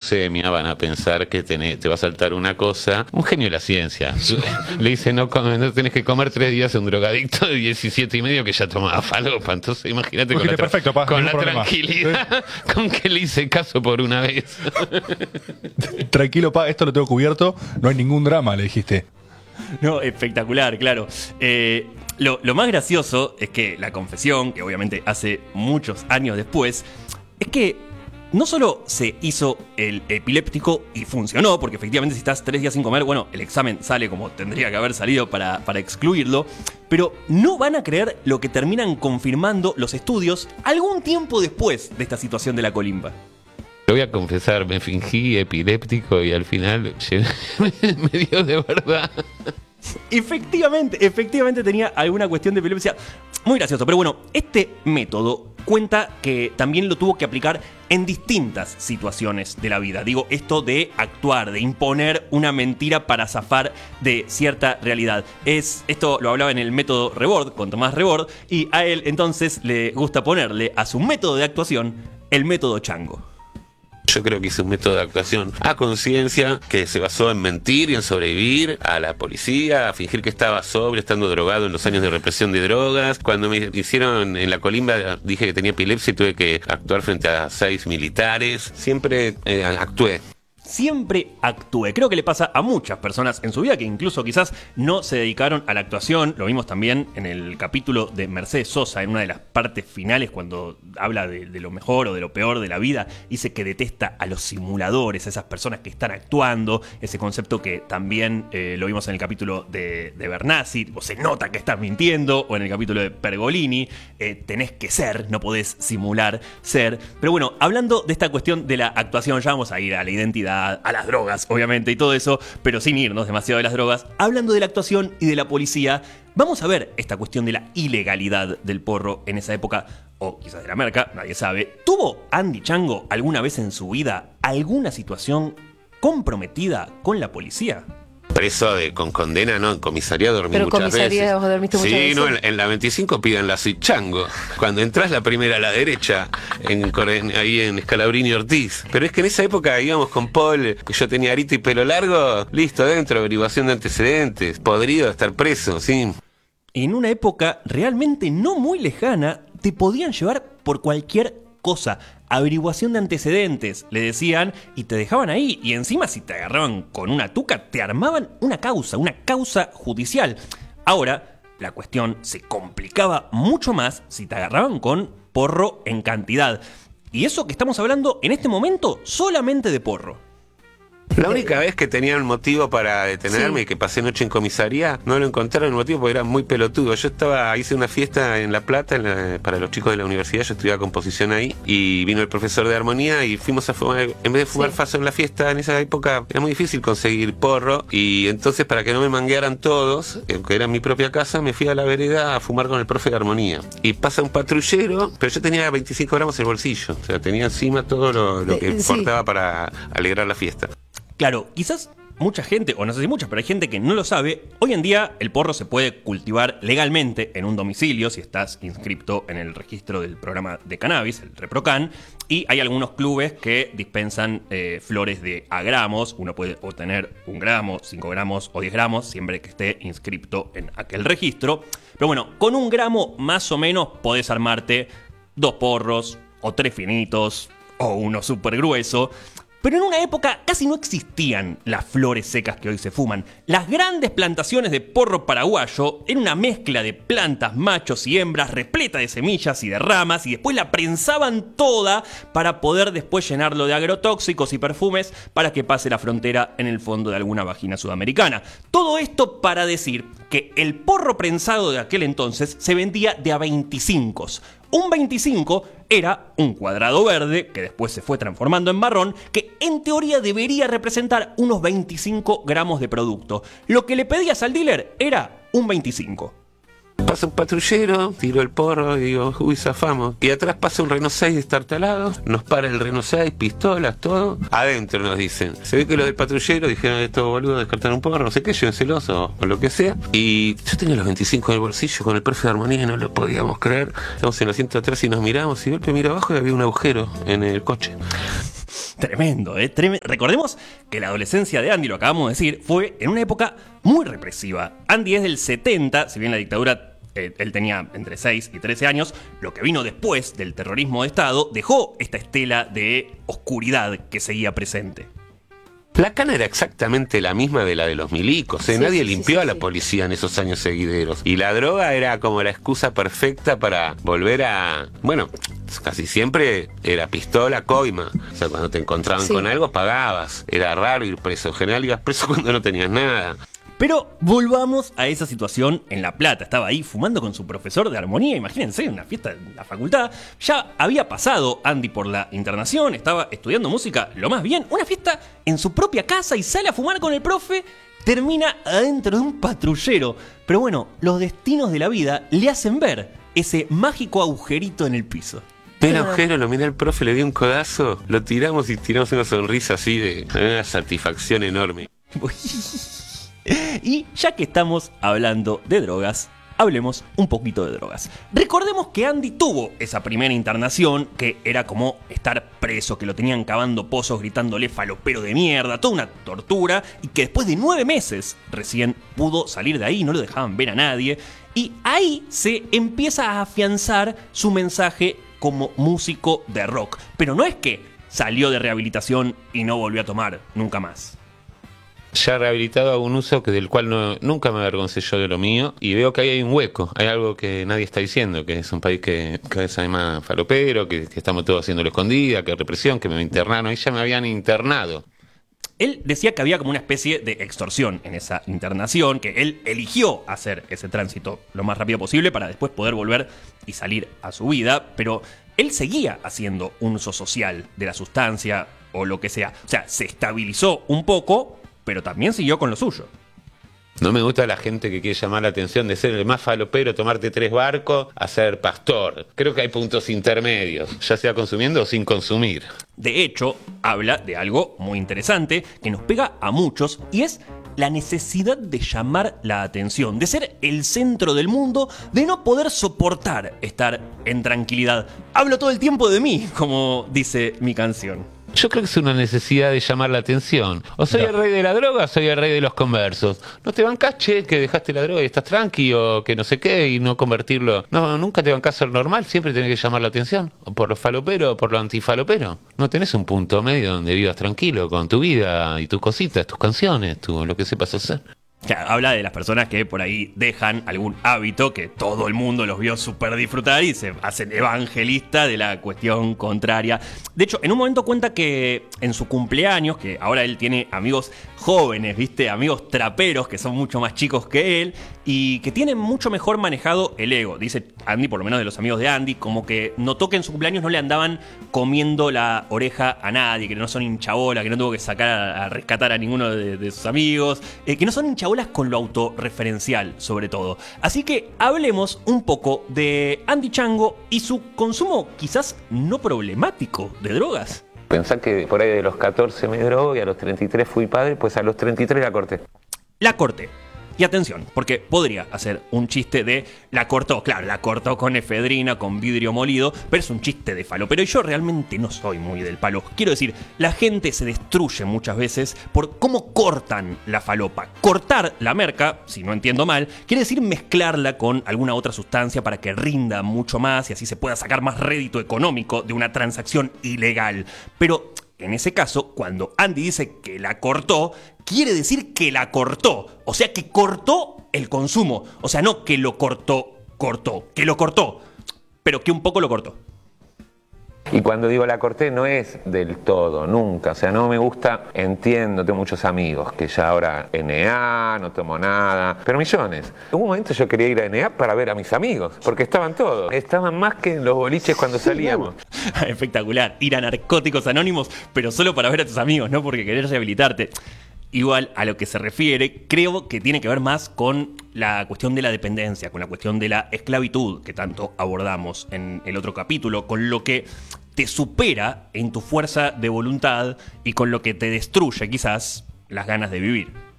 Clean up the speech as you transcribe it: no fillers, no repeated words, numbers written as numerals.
leucemia van a pensar que te va a saltar una cosa. Un genio de la ciencia. Le dice, no tenés que comer 3 días a un drogadicto de 17 y medio que ya tomaba falopa. Entonces imagínate con la tranquilidad con que le hice caso por una vez. Tranquilo, pa, esto lo tengo cubierto, no hay ningún drama, le dijiste. No, espectacular, claro. Lo más gracioso es que la confesión, que obviamente hace muchos años después, es que no solo se hizo el epiléptico y funcionó, porque efectivamente si estás 3 días sin comer, bueno, el examen sale como tendría que haber salido para excluirlo, pero no van a creer lo que terminan confirmando los estudios algún tiempo después de esta situación de la colimba. Lo voy a confesar, me fingí epiléptico y al final me dio de verdad. Efectivamente tenía alguna cuestión de epilepsia. Muy gracioso, pero bueno, este método cuenta que también lo tuvo que aplicar en distintas situaciones de la vida. Digo, esto de actuar, de imponer una mentira para zafar de cierta realidad. Esto lo hablaba en el método Rebord, con Tomás Rebord, y a él entonces le gusta ponerle a su método de actuación el método chango. Yo creo que hice un método de actuación a conciencia que se basó en mentir y en sobrevivir a la policía, a fingir que estaba sobrio, estando drogado en los años de represión de drogas. Cuando me hicieron en la colimba, dije que tenía epilepsia y tuve que actuar frente a 6 militares. Siempre actué. Siempre actúe. Creo que le pasa a muchas personas en su vida que incluso quizás no se dedicaron a la actuación. Lo vimos también en el capítulo de Mercedes Sosa, en una de las partes finales, cuando habla de lo mejor o de lo peor de la vida. Dice que detesta a los simuladores, a esas personas que están actuando. Ese concepto que también lo vimos en el capítulo de Bernasi. O se nota que estás mintiendo. O en el capítulo de Pergolini. Tenés que ser, no podés simular ser. Pero bueno, hablando de esta cuestión de la actuación, ya vamos a ir a la identidad, a las drogas, obviamente, y todo eso, pero sin irnos demasiado de las drogas. Hablando de la actuación y de la policía, vamos a ver esta cuestión de la ilegalidad del porro en esa época, o quizás de la merca, nadie sabe. ¿Tuvo Andy Chango alguna vez en su vida alguna situación comprometida con la policía? Preso con condena, ¿no? En comisaría dormí muchas veces. Dormiste muchas veces. Sí, no, en la 25 piden la suite chango. Cuando entras la primera a la derecha, ahí en Scalabrini Ortiz. Pero es que en esa época íbamos con Paul, que yo tenía arito y pelo largo, listo, adentro, averiguación de antecedentes, podrido de estar preso, sí. En una época realmente no muy lejana, te podían llevar por cualquier cosa. Averiguación de antecedentes, le decían, y te dejaban ahí. Y encima, si te agarraban con una tuca, te armaban una causa judicial. Ahora, la cuestión se complicaba mucho más si te agarraban con porro en cantidad. Y eso que estamos hablando en este momento solamente de porro. La única vez que tenían motivo para detenerme y que pasé noche en comisaría, no lo encontraron el motivo porque era muy pelotudo. Yo hice una fiesta en La Plata para los chicos de la universidad, yo estudiaba composición ahí, y vino el profesor de armonía y fuimos a fumar. En vez de fumar faso en la fiesta, en esa época era muy difícil conseguir porro, y entonces para que no me manguearan todos, que era en mi propia casa, me fui a la vereda a fumar con el profe de armonía. Y pasa un patrullero, pero yo tenía 25 gramos en el bolsillo, o sea, tenía encima todo lo que importaba para alegrar la fiesta. Claro, quizás mucha gente, o no sé si muchas, pero hay gente que no lo sabe. Hoy en día el porro se puede cultivar legalmente en un domicilio si estás inscripto en el registro del programa de cannabis, el ReproCan, y hay algunos clubes que dispensan flores de a gramos. Uno puede obtener 1 gramo, 5 gramos o 10 gramos siempre que esté inscripto en aquel registro. Pero bueno, con 1 gramo más o menos podés armarte 2 porros, o 3 finitos, o uno súper grueso. Pero en una época casi no existían las flores secas que hoy se fuman. Las grandes plantaciones de porro paraguayo eran una mezcla de plantas, machos y hembras, repleta de semillas y de ramas, y después la prensaban toda para poder después llenarlo de agrotóxicos y perfumes para que pase la frontera en el fondo de alguna vagina sudamericana. Todo esto para decir que el porro prensado de aquel entonces se vendía de a 25. Un 25 era un cuadrado verde, que después se fue transformando en marrón, que en teoría debería representar unos 25 gramos de producto. Lo que le pedías al dealer era un 25. Pasa un patrullero, tiro el porro y digo, uy, zafamos. Y atrás pasa un Renault 6 destartalado, nos para el Renault 6, pistolas, todo. Adentro nos dicen. Se ve que los del patrullero dijeron, estos boludos descartaron un porro, no sé qué, llévenselos o lo que sea. Y yo tenía los 25 en el bolsillo con el profe de armonía y no lo podíamos creer. Estamos en el asiento atrás y nos miramos y de golpe miro abajo y había un agujero en el coche. Tremendo, ¿eh? Recordemos que la adolescencia de Andy, lo acabamos de decir, fue en una época muy represiva. Andy es del 70, si bien la dictadura, él tenía entre 6 y 13 años, lo que vino después del terrorismo de Estado dejó esta estela de oscuridad que seguía presente. La cana era exactamente la misma de la de los milicos, ¿eh? Nadie limpió a la policía en esos años seguideros. Y la droga era como la excusa perfecta para volver a... Bueno, casi siempre era pistola, coima. O sea, cuando te encontraban con algo, pagabas. Era raro ir preso. En general ibas preso cuando no tenías nada. Pero volvamos a esa situación en La Plata. Estaba ahí fumando con su profesor de armonía. Imagínense, una fiesta en la facultad. Ya había pasado Andy por la internación, estaba estudiando música lo más bien. Una fiesta en su propia casa y sale a fumar con el profe. Termina adentro de un patrullero. Pero bueno, los destinos de la vida le hacen ver ese mágico agujerito en el piso. Ven agujero, lo mira el profe, le dio un codazo. Lo tiramos y tiramos una sonrisa así de una satisfacción enorme. Y ya que estamos hablando de drogas, hablemos un poquito de drogas. Recordemos que Andy tuvo esa primera internación, que era como estar preso, que lo tenían cavando pozos, gritándole falopero de mierda, toda una tortura, y que después de 9 meses recién pudo salir de ahí, no lo dejaban ver a nadie, y ahí se empieza a afianzar su mensaje como músico de rock. Pero no es que salió de rehabilitación y no volvió a tomar nunca más. Ya rehabilitado hago un uso del cual nunca me avergoncé yo de lo mío, y veo que ahí hay un hueco, hay algo que nadie está diciendo, que es un país que cada vez hay más falopero, que estamos todos haciéndolo escondida, que represión, que me internaron, ahí ya me habían internado. Él decía que había como una especie de extorsión en esa internación, que él eligió hacer ese tránsito lo más rápido posible para después poder volver y salir a su vida, pero él seguía haciendo un uso social de la sustancia o lo que sea. O sea, se estabilizó un poco, pero también siguió con lo suyo. No me gusta la gente que quiere llamar la atención de ser el más falopero, tomarte 3 barcos, a ser pastor. Creo que hay puntos intermedios, ya sea consumiendo o sin consumir. De hecho, habla de algo muy interesante que nos pega a muchos, y es la necesidad de llamar la atención, de ser el centro del mundo, de no poder soportar estar en tranquilidad. Hablo todo el tiempo de mí, como dice mi canción. Yo creo que es una necesidad de llamar la atención. O soy el rey de la droga o soy el rey de los conversos. No te bancás, che, que dejaste la droga y estás tranqui, o que no sé qué, y no convertirlo. No, nunca te bancás ser normal, siempre tenés que llamar la atención. O por lo falopero o por lo antifalopero. No tenés un punto medio donde vivas tranquilo con tu vida y tus cositas, tus canciones, lo que sepas hacer. Habla de las personas que por ahí dejan algún hábito que todo el mundo los vio súper disfrutar y se hacen evangelistas de la cuestión contraria. De hecho, en un momento cuenta que en su cumpleaños, que ahora él tiene amigos jóvenes, ¿viste? Amigos traperos que son mucho más chicos que él y que tienen mucho mejor manejado el ego. Dice Andy, por lo menos de los amigos de Andy, como que notó que en su cumpleaños no le andaban comiendo la oreja a nadie, que no son hinchabola, que no tuvo que sacar a rescatar a ninguno de sus amigos, que no son hinchabolas con lo autorreferencial, sobre todo. Así que hablemos un poco de Andy Chango y su consumo quizás no problemático de drogas. Pensá que por ahí de los 14 me drogo y a los 33 fui padre, pues a los 33 la corté. La corté. Y atención, porque podría hacer un chiste de la cortó, claro, la cortó con efedrina, con vidrio molido, pero es un chiste de falo. Pero yo realmente no soy muy del palo. Quiero decir, la gente se destruye muchas veces por cómo cortan la falopa. Cortar la merca, si no entiendo mal, quiere decir mezclarla con alguna otra sustancia para que rinda mucho más y así se pueda sacar más rédito económico de una transacción ilegal. Pero en ese caso, cuando Andy dice que la cortó, quiere decir que la cortó. O sea, que cortó el consumo. O sea, no que lo cortó, que lo cortó, pero que un poco lo cortó. Y cuando digo la corté no es del todo, nunca. O sea, no me gusta, entiendo, tengo muchos amigos que ya ahora NA, no tomo nada, pero millones. En un momento yo quería ir a NA para ver a mis amigos, porque estaban todos. Estaban más que en los boliches cuando salíamos. Espectacular, ir a Narcóticos Anónimos, pero solo para ver a tus amigos, no porque querés rehabilitarte. Igual a lo que se refiere, creo que tiene que ver más con la cuestión de la dependencia, con la cuestión de la esclavitud que tanto abordamos en el otro capítulo, con lo que te supera en tu fuerza de voluntad y con lo que te destruye quizás las ganas de vivir.